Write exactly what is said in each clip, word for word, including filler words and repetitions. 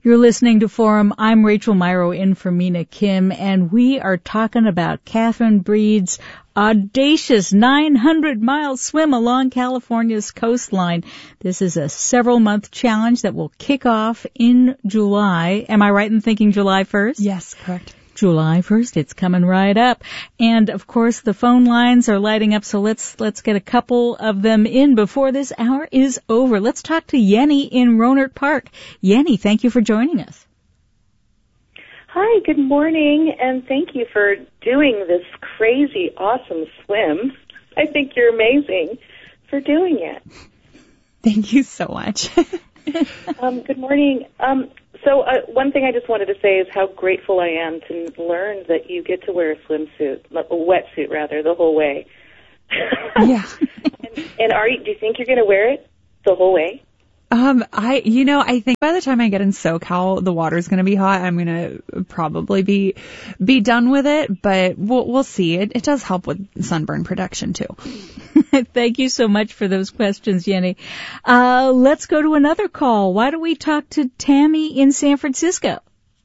You're listening to Forum. I'm Rachel Myrow in for Mina Kim, and we are talking about Catherine Breed's audacious nine hundred mile swim along California's coastline. This is a several-month challenge that will kick off in July. Am I right in thinking July first? Yes, correct. July first. It's coming right up. And of course the phone lines are lighting up, so let's let's get a couple of them in before this hour is over. Let's talk to Yenny in Rohnert Park. Yenny, thank you for joining us. Hi, good morning, and thank you for doing this crazy, awesome swim. I think you're amazing for doing it. Thank you so much. um, good morning. Um, so uh, one thing I just wanted to say is how grateful I am to learn that you get to wear a swimsuit, a wetsuit rather, the whole way. Yeah. and, and are you, do you think you're going to wear it the whole way? Um, I, you know, I think by the time I get in SoCal, the water's going to be hot. I'm going to probably be, be done with it, but we'll, we'll see. It, it does help with sunburn protection too. Thank you so much for those questions, Yenny. Uh, let's go to another call. Why don't we talk to Tammy in San Francisco?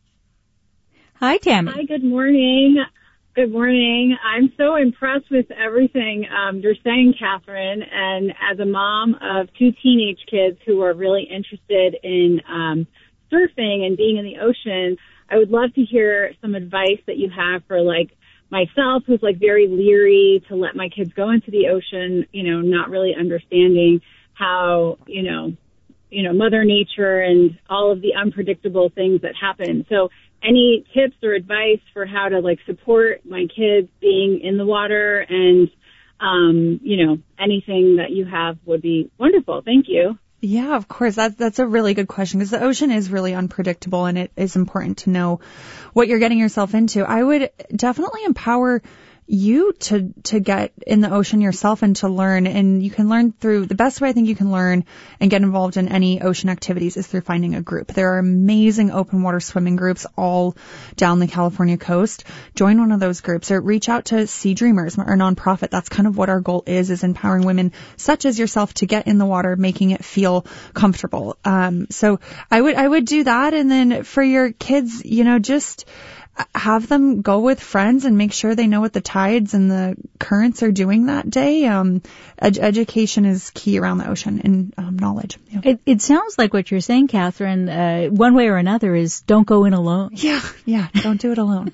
Hi, Tammy. Hi, good morning. Good morning. I'm so impressed with everything um, you're saying, Catherine. And as a mom of two teenage kids who are really interested in um, surfing and being in the ocean, I would love to hear some advice that you have for, like, myself, who's, like, very leery to let my kids go into the ocean, you know, not really understanding how, you know, you know, Mother Nature and all of the unpredictable things that happen. So any tips or advice for how to, like, support my kids being in the water and, um, you know, anything that you have would be wonderful. Thank you. Yeah, of course. That's, that's a really good question because the ocean is really unpredictable and it is important to know what you're getting yourself into. I would definitely empower you to, to get in the ocean yourself and to learn. And you can learn through, the best way I think you can learn and get involved in any ocean activities is through finding a group. There are amazing open water swimming groups all down the California coast. Join one of those groups or reach out to Sea Dreamers, our nonprofit. That's kind of what our goal is, is empowering women such as yourself to get in the water, making it feel comfortable. Um, so I would, I would do that. And then for your kids, you know, just have them go with friends and make sure they know what the tides and the currents are doing that day. Um, ed- education is key around the ocean and um, knowledge. Yeah. It, it sounds like what you're saying, Catherine, uh, one way or another is don't go in alone. Yeah, yeah, don't do it alone.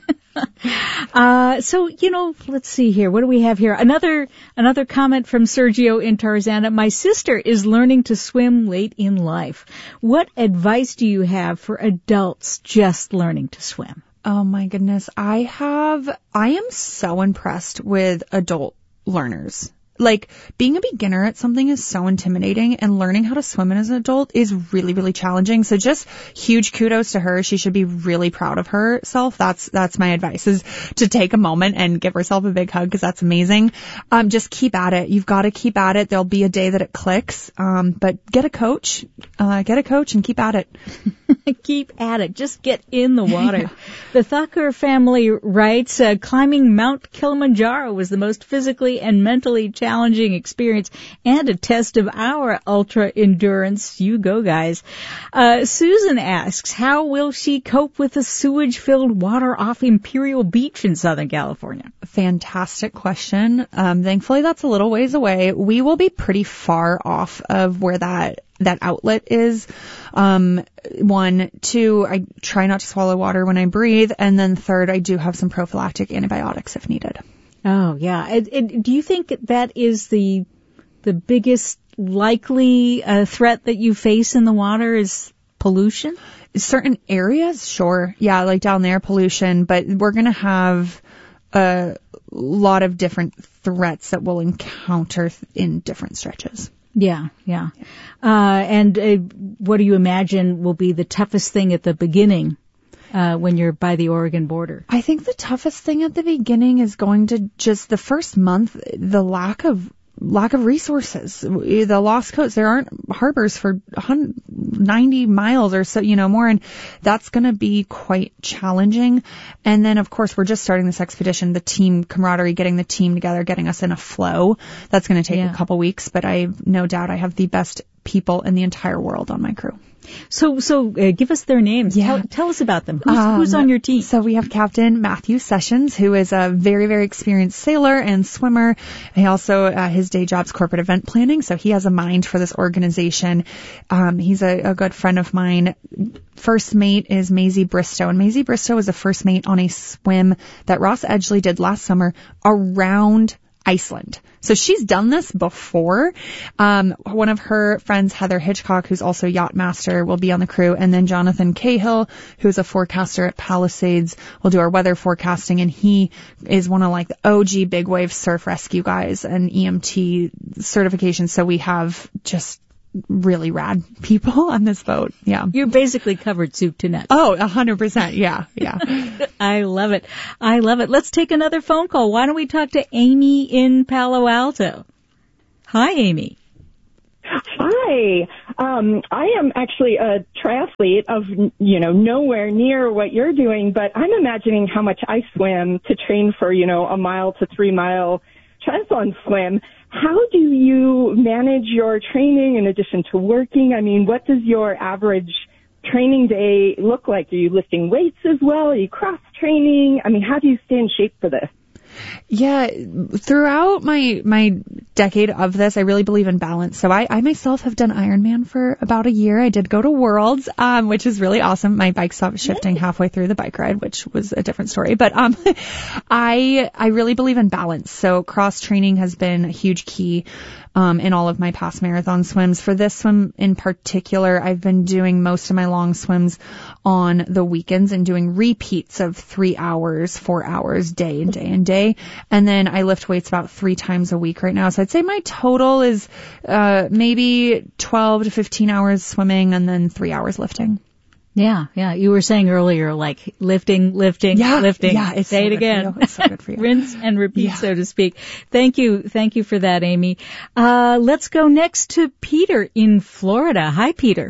uh, so, you know, let's see here. What do we have here? Another, another comment from Sergio in Tarzana. My sister is learning to swim late in life. What advice do you have for adults just learning to swim? Oh my goodness. I have, I am so impressed with adult learners. Like, being a beginner at something is so intimidating, and learning how to swim as an adult is really, really challenging. So just huge kudos to her. She should be really proud of herself. That's, that's my advice, is to take a moment and give herself a big hug, because that's amazing. Um, just keep at it. You've got to keep at it. There'll be a day that it clicks. Um, but get a coach, uh, get a coach and keep at it. Keep at it. Just get in the water. Yeah. The Thakur family writes, uh, climbing Mount Kilimanjaro was the most physically and mentally challenging experience and a test of our ultra endurance. You go, guys. Uh, Susan asks, how will she cope with the sewage-filled water off Imperial Beach in Southern California? Fantastic question. Um, thankfully, that's a little ways away. We will be pretty far off of where that that outlet is. Um, one, two, I try not to swallow water when I breathe. And then third, I do have some prophylactic antibiotics if needed. Oh, yeah. It, it, do you think that is the the biggest likely uh, threat that you face in the water is pollution? Certain areas, sure. Yeah, like down there, pollution. But we're going to have a lot of different threats that we'll encounter in different stretches. Yeah, yeah. Uh, and uh, what do you imagine will be the toughest thing at the beginning uh, when you're by the Oregon border? I think the toughest thing at the beginning is going to just the first month, the lack of lack of resources. The Lost Coast, there aren't harbors for ninety miles or so, you know, more, and that's going to be quite challenging. And then, of course, we're just starting this expedition, the team camaraderie, getting the team together, getting us in a flow. That's going to take yeah. a couple weeks, but I have no doubt I have the best people in the entire world on my crew. So, so uh, give us their names. Yeah. Tell, tell us about them. Who's, Um, who's on your team? So we have Captain Matthew Sessions, who is a very, very experienced sailor and swimmer. He also, uh, his day job's corporate event planning, so he has a mind for this organization. Um, he's a, a good friend of mine. First mate is Maisie Bristow, and Maisie Bristow was a first mate on a swim that Ross Edgley did last summer around Iceland. So she's done this before. Um, one of her friends, Heather Hitchcock, who's also yacht master, will be on the crew. And then Jonathan Cahill, who's a forecaster at Palisades, will do our weather forecasting. And he is one of like the O G big wave surf rescue guys and E M T certification. So we have just really rad people on this boat. Yeah. You're basically covered soup to nuts. Oh, a hundred percent. Yeah. Yeah. I love it. I love it. Let's take another phone call. Why don't we talk to Amy in Palo Alto? Hi, Amy. Hi. Um, I am actually a triathlete of, you know, nowhere near what you're doing, but I'm imagining how much I swim to train for, you know, a mile to three mile triathlon swim. How do you manage your training in addition to working? I mean, what does your average training day look like? Are you lifting weights as well? Are you cross training? I mean, how do you stay in shape for this? Yeah, throughout my my decade of this, I really believe in balance. So I, I myself have done Ironman for about a year. I did go to Worlds, um, which is really awesome. My bike stopped shifting halfway through the bike ride, which was a different story. But um, I I really believe in balance. So cross training has been a huge key um, in all of my past marathon swims. For this swim in particular, I've been doing most of my long swims on the weekends and doing repeats of three hours, four hours, day and day and day. And then I lift weights about three times a week right now. So I'd say my total is uh maybe twelve to fifteen hours swimming and then three hours lifting. Yeah, yeah. You were saying earlier, like lifting, lifting, yeah, lifting. Yeah, it's Say so it good again. for you. It's so good for you. Rinse and repeat, Yeah. so to speak. Thank you. Thank you for that, Amy. Uh, let's go next to Peter in Florida. Hi, Peter.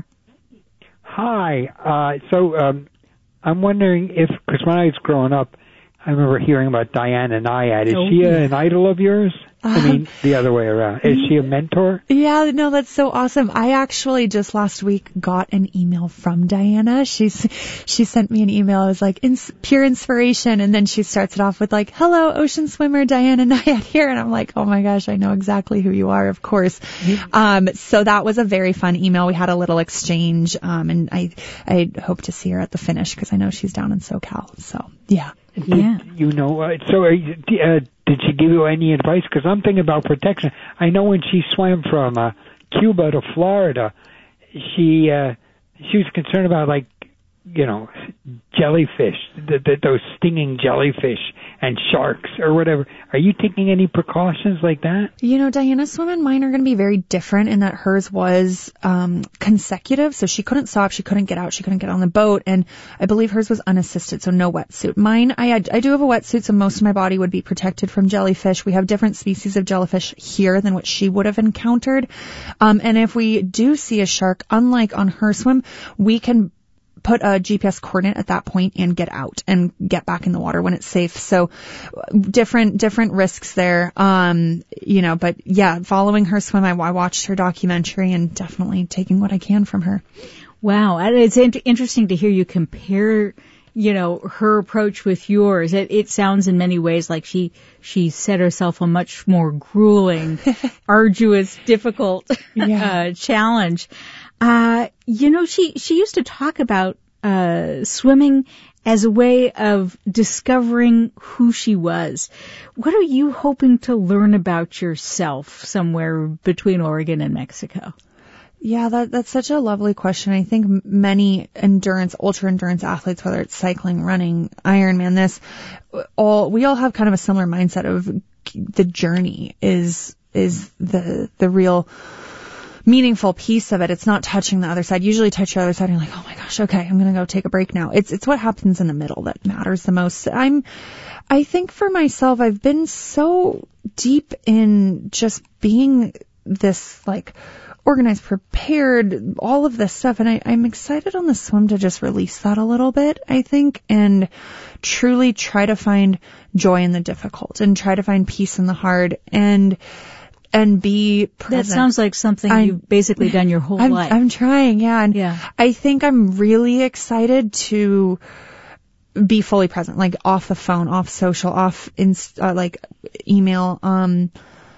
Hi. Uh, so um, I'm wondering if, because when I was growing up, I remember hearing about Diana Nyad. Is Oh, she yeah. an idol of yours? I mean, the other way around. Is she a mentor? Yeah, no, that's so awesome. I actually just last week got an email from Diana. She's, she sent me an email. It was like, ins- pure inspiration. And then she starts it off with like, hello, ocean swimmer Diana Nyad here. And I'm like, oh my gosh, I know exactly who you are, of course. Um, so that was a very fun email. We had a little exchange. Um, and I, I hope to see her at the finish because I know she's down in SoCal. So yeah. Yeah. Did, you know, uh, so are you, uh, did she give you any advice? Because I'm thinking about protection. I know when she swam from uh, Cuba to Florida, she uh, she was concerned about, like, you know, jellyfish, the, the, those stinging jellyfish and sharks or whatever. Are you taking any precautions like that? You know, Diana's swim and mine are going to be very different in that hers was um consecutive, so she couldn't stop, she couldn't get out, she couldn't get on the boat, and I believe hers was unassisted, so no wetsuit. Mine, I I do have a wetsuit, so most of my body would be protected from jellyfish. We have different species of jellyfish here than what she would have encountered. Um, and if we do see a shark, unlike on her swim, we can put a G P S coordinate at that point and get out and get back in the water when it's safe. So different, different risks there. Um, you know, but yeah, following her swim, I, I watched her documentary and definitely taking what I can from her. Wow. And it's in- interesting to hear you compare, you know, her approach with yours. It, it sounds in many ways like she, she set herself a much more grueling, arduous, difficult Yeah. uh, challenge. Uh, you know, she, she used to talk about, uh, swimming as a way of discovering who she was. What are you hoping to learn about yourself somewhere between Oregon and Mexico? Yeah, that, that's such a lovely question. I think many endurance, ultra endurance athletes, whether it's cycling, running, Ironman, this, all, we all have kind of a similar mindset of the journey is, is the, the real meaningful piece of it. It's not touching the other side. Usually touch the other side and you're like, oh my gosh, okay, I'm going to go take a break now. It's, it's what happens in the middle that matters the most. I'm, I think for myself, I've been so deep in just being this like organized, prepared, all of this stuff. And I, I'm excited on the swim to just release that a little bit, I think, and truly try to find joy in the difficult and try to find peace in the hard. And and be present. That sounds like something I'm, you've basically done your whole I'm, life. I'm trying, yeah. And yeah. I think I'm really excited to be fully present, like off the phone, off social, off inst- uh, like email. Um,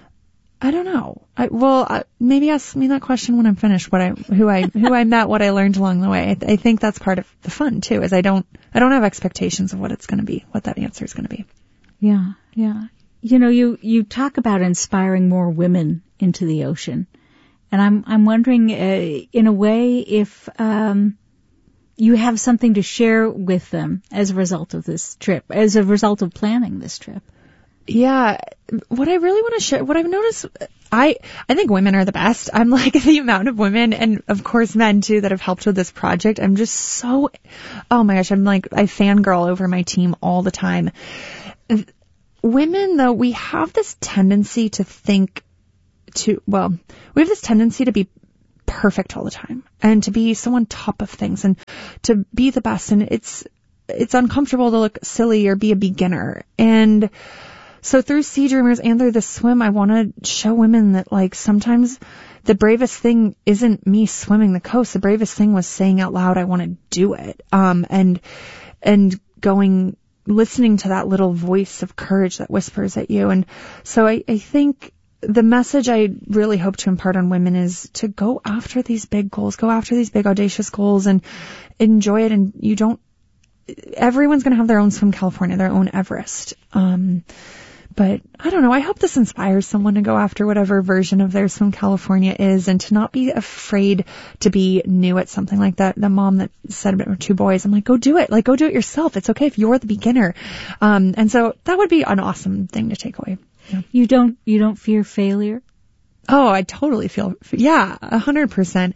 I don't know. I, well, uh, maybe ask me that question when I'm finished. What I, who I, who I met, what I learned along the way. I, I think that's part of the fun too. Is I don't, I don't have expectations of what it's going to be, what that answer is going to be. Yeah, yeah. You know, you you talk about inspiring more women into the ocean, and I'm I'm wondering, uh, in a way, if um, you have something to share with them as a result of this trip, as a result of planning this trip. Yeah, what I really want to share, what I've noticed, I I think women are the best. I'm like the amount of women, and of course men too, that have helped with this project. I'm just so, oh my gosh, I'm like, I fangirl over my team all the time. Women, though, we have this tendency to think to, well, we have this tendency to be perfect all the time and to be so on top of things and to be the best. And it's, it's uncomfortable to look silly or be a beginner. And so through Sea Dreamers and through the swim, I want to show women that, like, sometimes the bravest thing isn't me swimming the coast. The bravest thing was saying out loud, I want to do it. Um, and, and going, listening to that little voice of courage that whispers at you. And so I, I think the message I really hope to impart on women is to go after these big goals, go after these big audacious goals and enjoy it. And you don't, everyone's going to have their own Swim California, their own Everest. Um, But I don't know. I hope this inspires someone to go after whatever version of their Swim California is and to not be afraid to be new at something like that. The mom that said about her two boys, I'm like, go do it. Like, go do it yourself. It's okay if you're the beginner. Um, and so that would be an awesome thing to take away. Yeah. You don't, you don't fear failure? Oh, I totally feel, yeah, a hundred percent.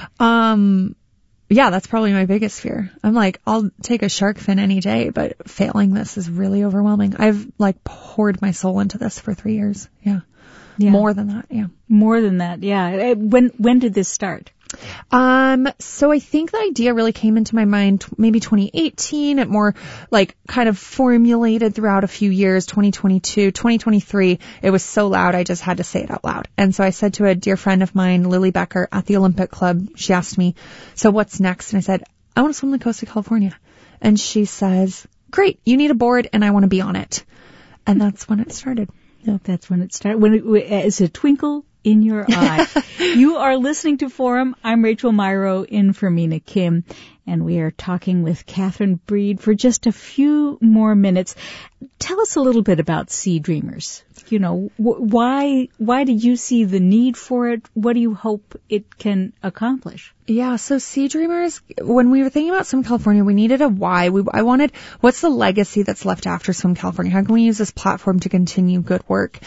Um, Yeah, that's probably my biggest fear. I'm like, I'll take a shark fin any day, but failing this is really overwhelming. I've like poured my soul into this for three years. Yeah. yeah. More than that. Yeah. More than that. Yeah. When, when did this start? Um, so I think the idea really came into my mind maybe twenty eighteen. It more like kind of formulated throughout a few years, twenty twenty-two, twenty twenty-three. It was so loud, I just had to say it out loud. And so I said to a dear friend of mine, Lily Becker at the Olympic Club, she asked me, so what's next? And I said, I want to swim the coast of California. And she says, great, you need a board and I want to be on it. And that's when it started. Yeah. That's when it started. When it, as a twinkle in your eye. You are listening to Forum. I'm Rachel Myrow in for Mina Kim, and we are talking with Catherine Breed for just a few more minutes. Tell us a little bit about Sea Dreamers. You know, wh- why why do you see the need for it? What do you hope it can accomplish? Yeah, so Sea Dreamers, when we were thinking about Swim California, we needed a why. We, I wanted, what's the legacy that's left after Swim California? How can we use this platform to continue good work?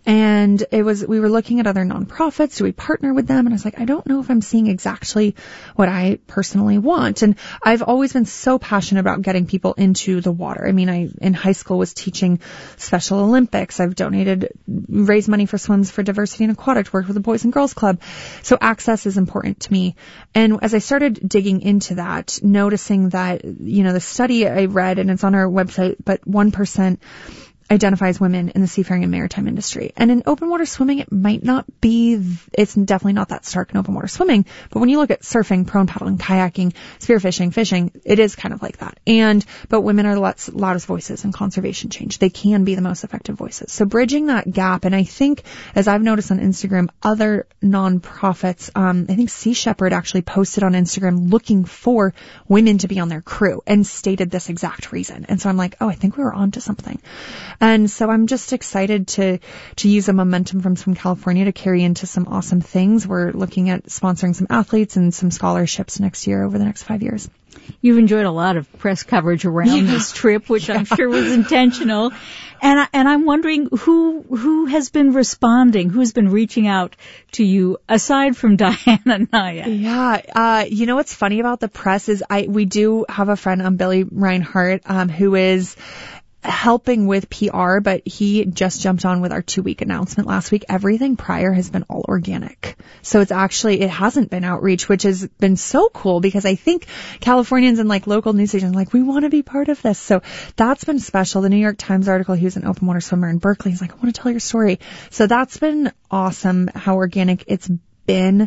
And it was, we were looking at other nonprofits. Do we partner with them? And I was like, I don't know if I'm seeing exactly what I personally want. And I've always been so passionate about getting people into the water. I mean, I, in high school was teaching Special Olympics. I've donated, raised money for Swims for Diversity and Aquatics, worked with the Boys and Girls Club. So access is important to me. And as I started digging into that, noticing that, you know, the study I read, and it's on our website, but one percent identifies women in the seafaring and maritime industry. And in open water swimming, it might not be, it's definitely not that stark in open water swimming. But when you look at surfing, prone paddling, kayaking, spearfishing, fishing, it is kind of like that. And, but women are the loudest voices in conservation change. They can be the most effective voices. So bridging that gap. And I think, as I've noticed on Instagram, other nonprofits, um, I think Sea Shepherd actually posted on Instagram looking for women to be on their crew and stated this exact reason. And so I'm like, oh, I think we were onto something. And so I'm just excited to, to use the momentum from Swim California to carry into some awesome things. We're looking at sponsoring some athletes and some scholarships next year over the next five years. You've enjoyed a lot of press coverage around yeah. this trip, which yeah. I'm sure was intentional. And I, and I'm wondering who who has been responding, who's been reaching out to you aside from Diana Naya. Yeah, uh, you know what's funny about the press is I we do have a friend, um, Billy Reinhart, um, who is helping with P R, but he just jumped on with our two week announcement last week. Everything prior has been all organic. So it's actually, it hasn't been outreach, which has been so cool because I think Californians and like local news stations are like, we want to be part of this. So that's been special. The New York Times article, he was an open water swimmer in Berkeley. He's like, I want to tell your story. So that's been awesome how organic it's been.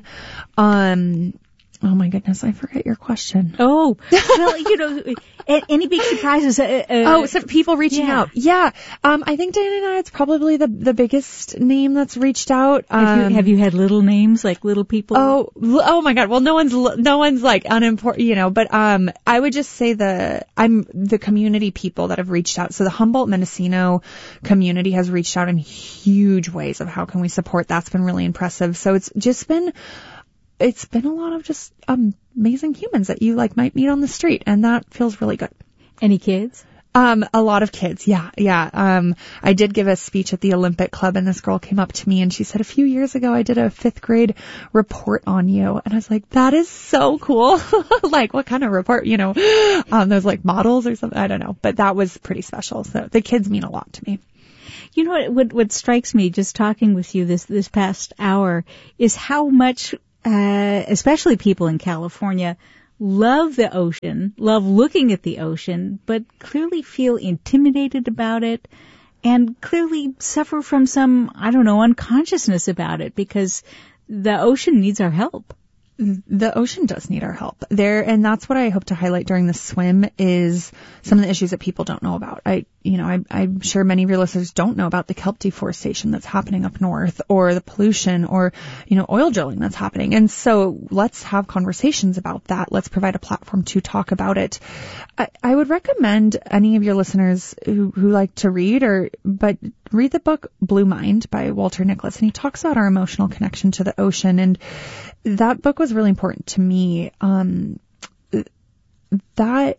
Um, Oh my goodness, I forget your question. Oh, well, you know, any big surprises? Uh, uh, oh, so people reaching yeah. out. Yeah. Um, I think Diana and I, it's probably the, the biggest name that's reached out. Um, have you, have you had little names, like little people? Oh, oh my God. Well, no one's, no one's like unimportant, you know, but, um, I would just say the, I'm the community people that have reached out. So the Humboldt Mendocino community has reached out in huge ways of how can we support. That's been really impressive. So it's just been, it's been a lot of just um, amazing humans that you like might meet on the street, and that feels really good. Any kids? Um, a lot of kids. Yeah. Yeah. Um, I did give a speech at the Olympic Club, and this girl came up to me and she said, a few years ago, I did a fifth grade report on you. And I was like, that is so cool. Like, what kind of report, you know, um, those like models or something. I don't know, but that was pretty special. So the kids mean a lot to me. You know what, what, what strikes me just talking with you this, this past hour is how much Uh, especially people in California, love the ocean, love looking at the ocean, but clearly feel intimidated about it and clearly suffer from some, I don't know, unconsciousness about it because the ocean needs our help. The ocean does need our help there. And that's what I hope to highlight during the swim is some of the issues that people don't know about. I, you know, I, I'm sure many of your listeners don't know about the kelp deforestation that's happening up north or the pollution or, you know, oil drilling that's happening. And so let's have conversations about that. Let's provide a platform to talk about it. I, I would recommend any of your listeners who, who like to read or, but read the book Blue Mind by Walter Nicholas. And he talks about our emotional connection to the ocean. And that book was really important to me. Um, that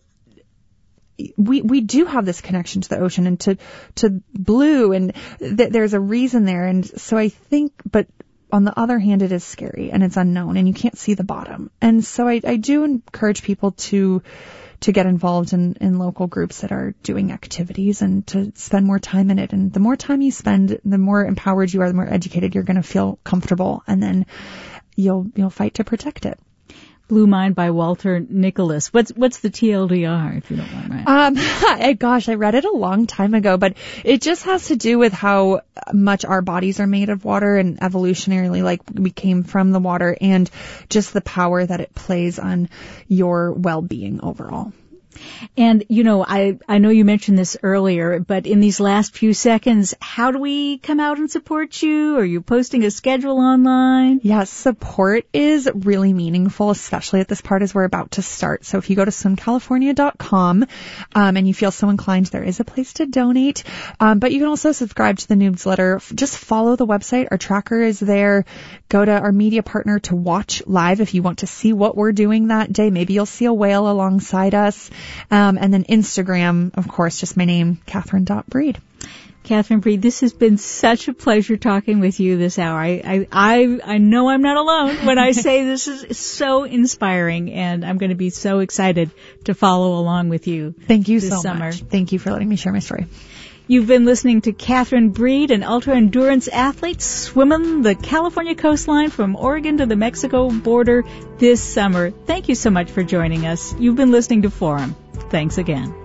we we do have this connection to the ocean and to to blue, and th- there's a reason there. And so I think, but on the other hand, it is scary and it's unknown, and you can't see the bottom. And so I, I do encourage people to to get involved in, in local groups that are doing activities and to spend more time in it. And the more time you spend, the more empowered you are, the more educated you're going to feel comfortable, and then you'll you'll fight to protect it. Blue Mind by Walter Nicholas. What's what's the T L D R, if you don't mind? Right? Um, I, gosh, I read it a long time ago, but it just has to do with how much our bodies are made of water and evolutionarily, like we came from the water, and just the power that it plays on your well-being overall. And, you know, I, I know you mentioned this earlier, but in these last few seconds, how do we come out and support you? Are you posting a schedule online? Yes, support is really meaningful, especially at this part as we're about to start. So if you go to swim california dot com um, and you feel so inclined, there is a place to donate. Um, but you can also subscribe to the newsletter. Just follow the website. Our tracker is there. Go to our media partner to watch live if you want to see what we're doing that day. Maybe you'll see a whale alongside us. Um, and then Instagram, of course, just my name, Catherine dot Breed. Catherine Breed, this has been such a pleasure talking with you this hour. I, I, I, I know I'm not alone when I say this is so inspiring, and I'm going to be so excited to follow along with you. Thank you this so summer. much. Thank you for letting me share my story. You've been listening to Catherine Breed, an ultra-endurance athlete swimming the California coastline from Oregon to the Mexico border this summer. Thank you so much for joining us. You've been listening to Forum. Thanks again.